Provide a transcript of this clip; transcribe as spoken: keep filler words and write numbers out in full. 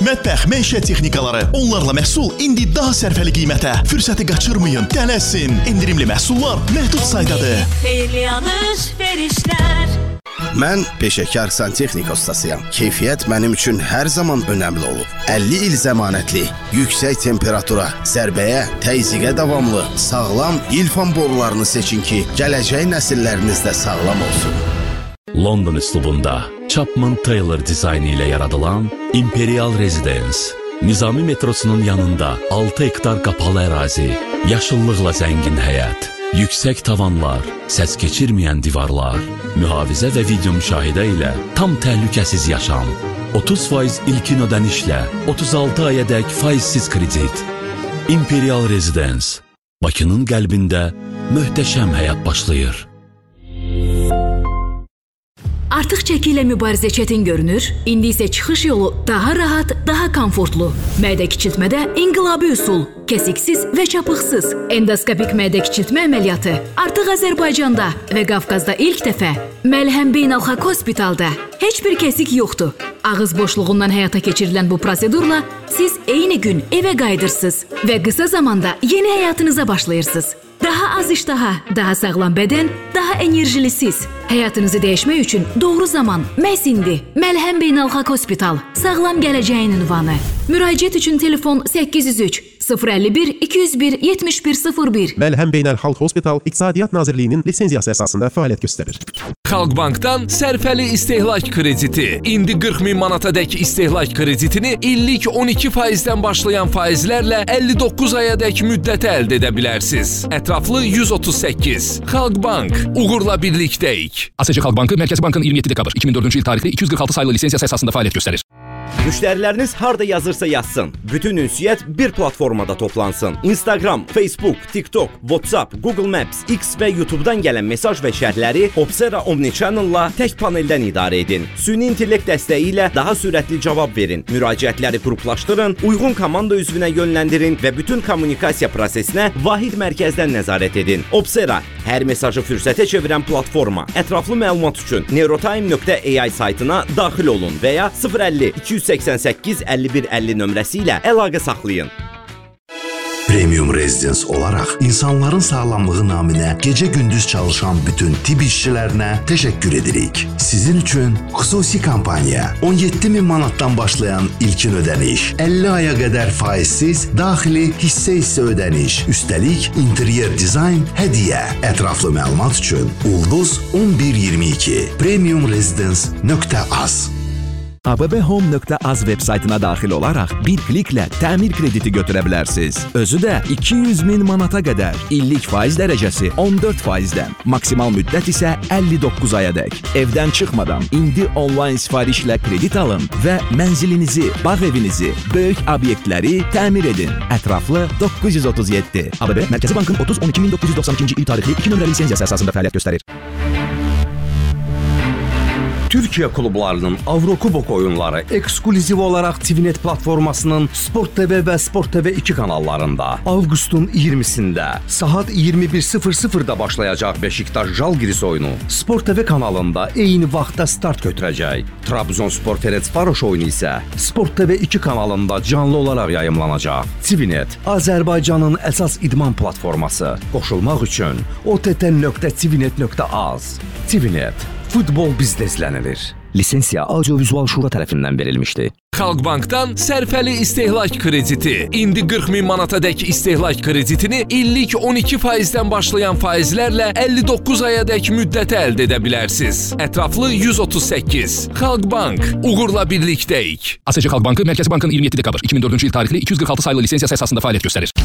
mətbəx, məişət texnikaları, onlarla məhsul indi daha sərfəli qiymətə. Fürsəti qaçırmayın, tələsin. İndirimli məhsullar məhdud saydadır. Xeyirli alış-verişlər. Mən peşəkar santexnika ustasıyam. Keyfiyyət mənim üçün hər zaman önəmli olub. əlli il zəmanətli, yüksək temperatura, zərbəyə, təzyiqə davamlı, sağlam ilfan borularını seçin ki, gələcək nəsilləriniz də sağlam olsun. London üslubunda Chapman Taylor dizaynı ilə yaradılan Imperial Residence, Nizami metrosunun yanında altı hektar qapalı ərazi, yaşıllıqla zəngin həyət, yüksək tavanlar, səs keçirməyən divarlar, mühafizə və video müşahidə ilə tam təhlükəsiz yaşam, otuz faiz ilkin ödənişlə otuz altı ayədək faizsiz kredit. Imperial Residence, Bakının qəlbində möhtəşəm həyat başlayır. Artıq çəki ilə mübarizə çətin görünür, indi isə çıxış yolu daha rahat, daha komfortlu. Mədə kiçiltmədə inqilabi üsul, kəsiksiz və çapıqsız endoskopik mədə kiçiltmə əməliyyatı artıq Azərbaycanda və Qafqazda ilk dəfə Məlhəm Beynəlxalq Hospitalda. Heç bir kəsik yoxdur. Ağız boşluğundan həyata keçirilən bu prosedurla siz eyni gün evə qayıdırsınız və qısa zamanda yeni həyatınıza başlayırsınız. Daha az iştaha, daha sağlam bədən, daha enerjili siz. Həyatınızı dəyişmək üçün doğru zaman məhz indi. Məlhəm Beynəlxalq Hospital, sağlam gələcəyin ünvanı. Müraciət üçün telefon səkkiz yüz üç sıfır əlli bir iki yüz bir yetmiş bir sıfır bir. Məlhəm Beynəlxalq Hospital İqtisadiyyat Nazirliyinin lisenziyası əsasında fəaliyyət göstərir. Xalqbankdan sərfəli istehlak krediti. İndi qırx min manatadək istehlak kreditini illik on iki faizdən başlayan faizlərlə əlli doqquz ayadək müddəti əldə edə bilərsiniz. Ətraflı yüz otuz səkkiz. Xalqbank, uğurla birlikdəyik. A S C Xalq Bankı Mərkəzi Bankın iyirmi yeddi dekabr iki min dördüncü il tarixli iki yüz qırx altı sayılı lisensiyası əsasında fəaliyyət göstərir. Müştəriləriniz harda yazırsa yazsın. Bütün ünsiyyət bir platformada toplansın. Instagram, Facebook, TikTok, WhatsApp, Google Maps, X və YouTube-dan gələn mesaj və şərhləri Opsera Omnichannel-la tək paneldən idarə edin. Süni intellekt dəstəyi ilə daha sürətli cavab verin. Müraciətləri qruplaşdırın, uyğun komanda üzvünə yönləndirin və bütün kommunikasiya prosesinə vahid mərkəzdən nəzarət edin. Opsera, hər mesajı fürsətə çevirən platforma. Ətraflı məlumat üçün neurotime nöqtə a i saytına daxil olun və ya sıfır əlli iki yüz səksən səkkiz əlli bir əlli nömrəsi ilə əlaqə saxlayın. Premium Residence olaraq insanların sağlamlığı naminə gecə-gündüz çalışan bütün tibb işçilərinə təşəkkür edirik. Sizin üçün xüsusi kampaniya on yeddi min manatdan başlayan ilkin ödəniş, əlli aya qədər faizsiz daxili hissə-hissə ödəniş, üstəlik interyer dizayn hədiyyə. Ətraflı məlumat üçün Ulduz on bir iyirmi iki premium residence nöqtə az. A B B Home nöqtə az veb saytına daxil olaraq bir kliklə təmir krediti götürə bilərsiniz. Özü də iki yüz min manata qədər. İllik faiz dərəcəsi on dörd faizdən. Maksimal müddət isə əlli doqquz ayadək. Evdən çıxmadan indi onlayn sifarişlə kredit alın və mənzilinizi, bağ evinizi, böyük obyektləri təmir edin. Ətraflı doqquz yüz otuz yeddi. A B B Mərkəzi Bankın otuz on iki min doqquz yüz doxsan ikinci il tarixli iki nömrəli lisenziyası əsasında fəaliyyət göstərir. Türkiyə klublarının Avrokubok oyunları eksklüziv olaraq TVNet platformasının Sport T V və Sport T V iki kanallarında avqustun iyirmisində saat iyirmi bir sıfır sıfırda başlayacaq Beşiktaş Jalgiris oyunu Sport T V kanalında eyni vaxtda start götürəcək. Trabzonspor Ferencvaroş oyunu isə Sport T V iki kanalında canlı olaraq yayımlanacaq. TVNet Azərbaycanın əsas idman platforması. Qoşulmaq üçün o t t nöqtə tvnet nöqtə az. TVNet, futbol bizdə izlənilir. Lisensiya Audiovizual Şura tərəfindən verilmişdi. Xalqbankdan sərfəli istehlak krediti. İndi qırx min manatadək istehlak kreditini illik on iki faizdən başlayan faizlərlə əlli doqquz ayadək müddəti əldə edə bilərsiniz. Ətraflı yüz otuz səkkiz. Xalqbank, uğurla birlikdəyik. A S C Xalq Bankı Mərkəzi Bankın iyirmi yeddi dekabr iki min dördüncü il tarixli iki yüz qırx altı sayılı lisensiyası əsasında fəaliyyət göstərir.